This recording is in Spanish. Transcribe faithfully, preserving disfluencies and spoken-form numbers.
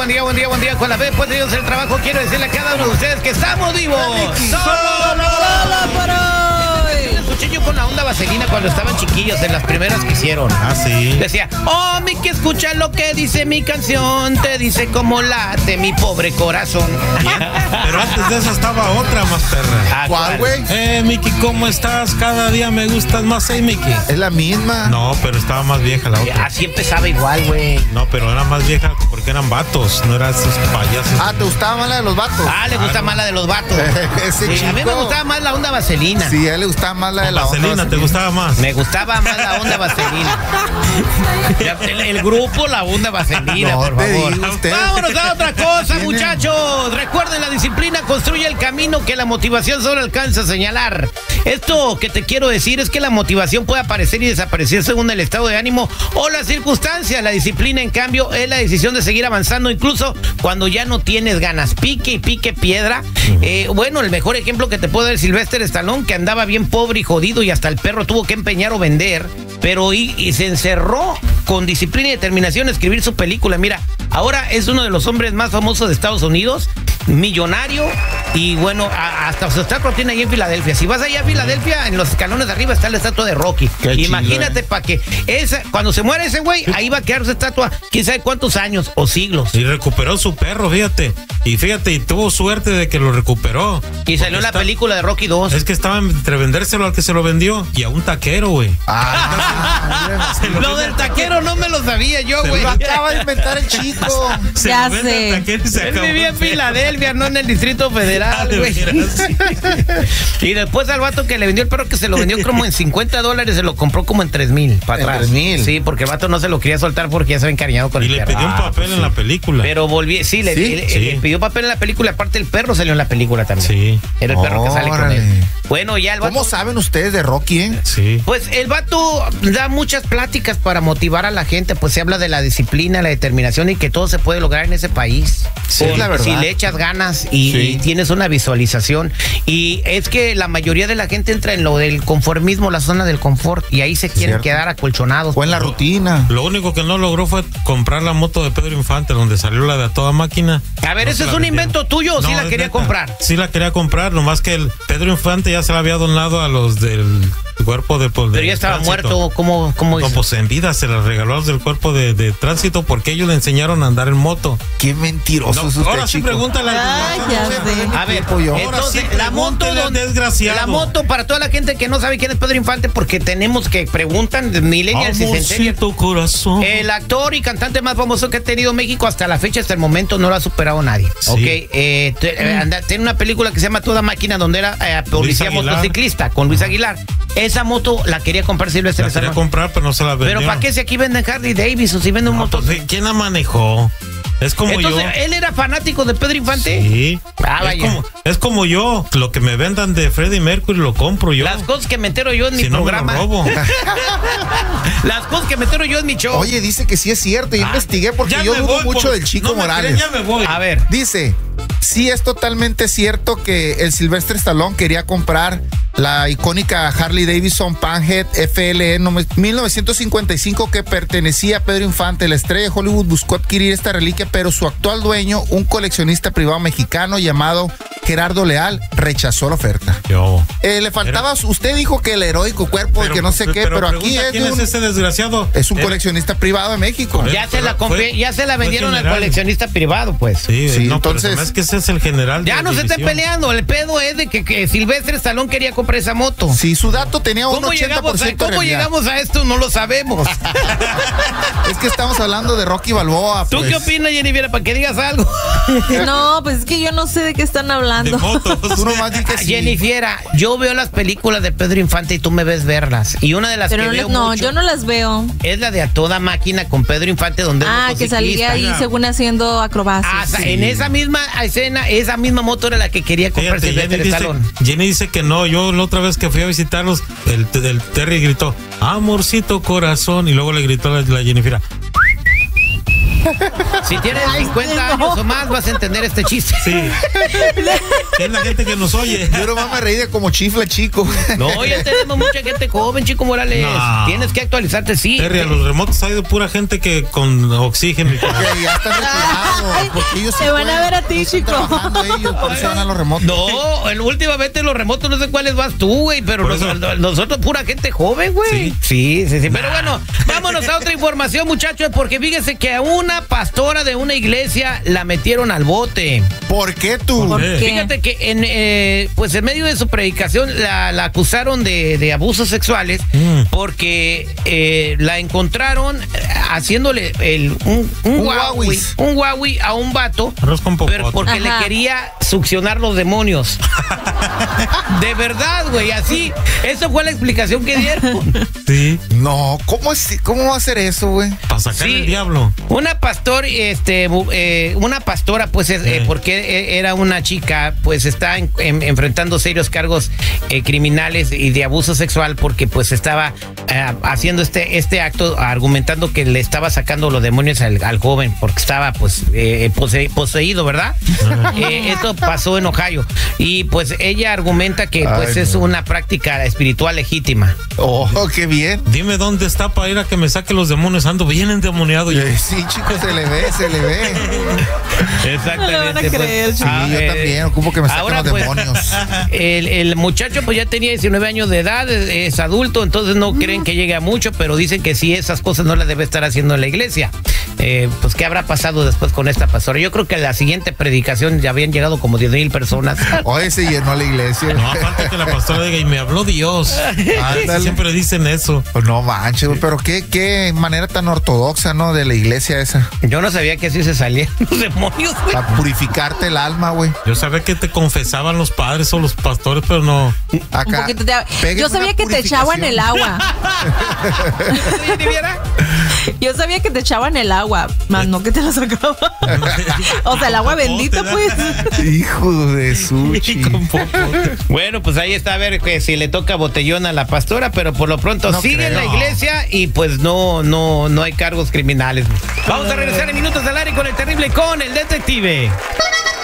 buen día, buen día, buen día. Con la vez pues Dios el trabajo, quiero decirle a cada uno de ustedes que estamos vivos. ¡Solo, solo por hoy! Escuché yo con la onda vaselina cuando estaban chiquillos, en las primeras que hicieron. Ah, sí. Decía, oh, Mickey, escucha lo que dice mi canción, te dice cómo late mi pobre corazón. Pero antes de esa estaba otra más perra. Ah, ¿Cuál, güey? Eh, Mickey, ¿cómo estás? Cada día me gustas más, eh, Mickey. Es la misma. No, pero estaba más vieja la otra. Así empezaba igual, güey. No, pero era más vieja porque eran vatos, no eran esos payasos. Ah, ¿te gustaba más la de los vatos? Ah, le gusta Ah, más la de los vatos. Ese Sí, chico. a mí me gustaba más la onda vaselina. Sí, a él le gustaba más la de la onda Vaselina, ¿te gustaba más? Me gustaba más la onda vaselina. Ya, El, el grupo, la onda vaselina, No por te favor. digo usted. Vámonos a otra cosa, Tiene- muchachos. Recuerden, la disciplina construye el camino que la motivación solo alcanza a señalar. Esto que te quiero decir es que la motivación puede aparecer y desaparecer según el estado de ánimo o las circunstancias. La disciplina, en cambio, es la decisión de seguir avanzando incluso cuando ya no tienes ganas. Pique y pique piedra. Eh, bueno, el mejor ejemplo que te puedo dar es Sylvester Stallone, que andaba bien pobre y jodido y hasta el perro tuvo que empeñar o vender, pero y, y se encerró con disciplina y determinación a escribir su película. Mira, ahora es uno de los hombres más famosos de Estados Unidos, millonario, y bueno, a, hasta su estatua tiene ahí en Filadelfia. Si vas allá a Filadelfia, en los escalones de arriba está la estatua de Rocky. Qué Imagínate para que esa, cuando se muere ese güey, ahí va a quedar su estatua, quién sabe cuántos años o siglos. Y recuperó su perro, fíjate. Y fíjate, y tuvo suerte de que lo recuperó. Y salió Porque la está- película de Rocky dos. Es que estaba entre vendérselo al que se lo vendió y a un taquero, güey. Ah, Se lo Lo vende del al taquero no me lo sabía yo, Se güey. lo acaba de inventar el chico. Se Ya lo vende sé. al taquero y se Él acabó. vivía en Filadelfia, no en el Distrito Federal, Ah, de güey. veras, sí. Y después al vato que le vendió el perro, que se lo vendió como en cincuenta dólares, se lo compró como en tres mil para ¿En atrás. tres mil? Sí, porque el vato no se lo quería soltar porque ya se había encariñado con Y el le perro. pidió un Ah, papel en la película. Pero volví, sí, le, ¿Sí? le- Sí. le pidió papel en la película, aparte el perro salió en la película también. Sí. Era el perro que sale con Órale. él. Bueno, ya el vato. ¿Cómo saben ustedes de Rocky, eh? Sí. Pues el vato da muchas pláticas para motivar a la gente, pues se habla de la disciplina, la determinación y que todo se puede lograr en ese país. Sí, Por- la verdad. Si le echas ganas y, Sí. y tienes una visualización. Y es que la mayoría de la gente entra en lo del conformismo, la zona del confort, y ahí se quieren Cierto. quedar acolchonados. O en la rutina. Lo único que no logró fue comprar la moto de Pedro Infante, donde salió la de a toda máquina. A ver, No ¿eso se es la un vendieron. invento tuyo o sí No, la es quería neta. comprar? Sí la quería comprar, nomás que el Pedro Infante ya se la había donado a los del cuerpo de... pues, Pero de ya estaba tránsito. muerto, ¿cómo, cómo No, hizo? pues en vida se la regaló a los del cuerpo de, de tránsito porque ellos le enseñaron a andar en moto. Qué mentiroso No, es usted, ahora sí chico. pregúntale al Ay, desgraciado. ya sé. A ver, Tiempo yo. Ahora entonces, sí, la moto, pregúntele al donde- desgraciado. la moto para toda la gente que no sabe quién es Pedro Infante, porque tenemos que preguntan de millennials y centennials. Amorcito corazón. El actor y cantante más famoso que ha tenido México hasta la fecha, hasta el momento, no lo ha superado nadie. Sí. Ok, eh, te- eh, anda- tiene una película que se llama Toda Máquina, donde era eh, policía Aguilar. motociclista con Luis Aguilar. Esa moto la quería comprar Silvestre La quería Stallone. comprar, pero no se la vendió. Pero ¿para qué si aquí venden Harley Davidson, si venden un No, motor? pues, ¿quién la manejó? Es como Entonces, yo. ¿él era fanático de Pedro Infante? Sí. Ah, es, vaya. como, es como yo. Lo que me vendan de Freddie Mercury lo compro yo. Las cosas que me entero yo en mi si no, me lo programa. robo. Las cosas que me entero yo en mi show. Oye, dice que sí es cierto. Y Ah, investigué porque Ya yo me dudo voy, mucho por- del Chico no me Morales. creen, ya me voy. A ver. Dice, sí es totalmente cierto que el Sylvester Stallone quería comprar la icónica Harley Davidson Panhead F L E mil novecientos cincuenta y cinco que pertenecía a Pedro Infante. La estrella de Hollywood buscó adquirir esta reliquia, pero su actual dueño, un coleccionista privado mexicano llamado Gerardo Leal, rechazó la oferta. Yo. Eh, le faltaba, usted dijo que el heroico cuerpo, que no sé qué, pero, aquí pregunta es, ¿quién de un, es ese desgraciado? es un Eh, coleccionista privado de México. Correcto. Ya se la Fue- compré, ya se la fue vendieron al general. coleccionista privado, pues. Sí, Sí, no, entonces- pero es que ese es el general. de Ya la no se esté división. peleando, el pedo es de que, que Silvestre Stallone quería comprar esa moto. Si su dato tenía un ¿Cómo, ochenta llegamos por a, ciento de ¿Cómo realidad. llegamos a esto? No lo sabemos. Es que estamos hablando de Rocky Balboa. ¿Tú pues. qué opinas, Jennifer, para que digas algo? No, pues es que yo no sé de qué están De hablando. motos. Tú nomás di que sí. Jennifer, yo veo las películas de Pedro Infante y tú me ves verlas. Y una de las Pero que no, veo no, mucho yo no las veo. es la de A Toda Máquina con Pedro Infante, donde es Ah, que salía ahí motociclista. según haciendo acrobacias. Ah, Sí. En esa misma escena, esa misma moto era la que quería comprar Fíjate, Silvestre Jenny, dice, Stallone. Jenny dice que no. Yo la otra vez que fui a visitarlos, el, el Terry gritó, amorcito corazón, y luego le gritó la, la Jennifer, Si tienes cincuenta años o más, vas a entender este chiste. sí. Es la gente que nos oye. Yo nomás me reí de como chifla, chico. No, ya tenemos mucha gente joven, Chico Morales. No. Tienes que actualizarte, sí. Terry, a los remotos hay de pura gente que con oxígeno y Que ya están retirados. Ay, porque ellos sí te van a pueden, ver a ti, no están chico. trabajando ellos, por eso van a los remotos. No, el- últimamente los remotos no sé cuáles vas tú, güey, pero Por nos- eso- nosotros pura gente joven, güey. Sí. Sí, sí, sí. Pero bueno, vámonos a otra información, muchachos, porque fíjese que a una pastora de una iglesia la metieron al bote. ¿Por qué tú? ¿Por Eh. qué? Fíjate que en eh, pues en medio de su predicación la, la acusaron de, de abusos sexuales Mm. porque eh, la encontraron eh, haciéndole el, un, un, Un guawi, guauis. un guawi a un vato, Arroz con popote. pero porque le Ajá. quería succionar los demonios. De verdad, güey, así. Esa fue la explicación que dieron. Sí, No, ¿cómo, es, ¿cómo va a hacer eso, güey? para sacar Sí. el diablo. Una pastor, este, bu- eh, una pastora, pues, es, eh, Eh. porque eh, era una chica, pues, está en- en- enfrentando serios cargos eh, criminales y de abuso sexual, porque, pues, estaba eh, haciendo este, este acto, argumentando que le estaba sacando los demonios al, al joven, porque estaba, pues, eh, pose- poseído, ¿verdad? Eh, esto pasó en Ohio y, pues, ella argumenta que, pues, Ay, es no. una práctica espiritual legítima. Oh, qué bien. Dime dónde está para ir a que me saque los demonios. Ando bien endemoniado. yo. Eh, Sí, chicos, se le ve, se le ve. Exactamente. No lo van a creer, Sí, Ah, yo eh, también, ocupo que me saquen ahora, los pues, demonios. El, el muchacho pues ya tenía diecinueve años de edad, es, es adulto, entonces no creen que llegue a mucho, pero dicen que sí, esas cosas no las debe estar haciendo en la iglesia. Eh, pues, ¿qué habrá pasado después con esta pastora? Yo creo que a la siguiente predicación ya habían llegado como diez mil personas. Hoy se llenó la iglesia. No, falta que la pastora diga, y me habló Dios. Ándale. Siempre dicen eso. Pues no manches, güey, pero qué, qué manera tan ortodoxa, ¿no? De la iglesia esa. Yo no sabía que así se salían los demonios, güey. Para purificarte el alma, güey. Yo sabía que te confesaban los padres o los pastores, pero no. Un Acá. poquito de- peguen Yo sabía una que te echaban el agua. ¿Sí, Riviera? Yo sabía que te echaban el agua, más no que te lo sacaban. O sea, el agua bendita, pues. Hijo de sushi. Con popote. Bueno, pues ahí está a ver que si le toca botellón a la pastora, pero por lo pronto No sigue en la creo. iglesia y pues no, no, no hay cargos criminales. Vamos a regresar en minutos al aire con el terrible con el detective.